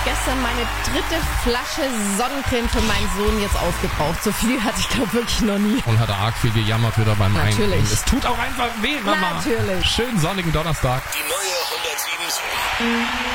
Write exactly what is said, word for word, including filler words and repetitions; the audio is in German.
gestern meine dritte Flasche Sonnencreme für meinen Sohn jetzt aufgebraucht. So viel hatte ich, glaube wirklich noch nie. Und hat er arg viel gejammert wieder beim Natürlich. Einbringen. Es tut auch einfach weh, Mama. Natürlich. Schönen sonnigen Donnerstag. Die neue hundertsieben.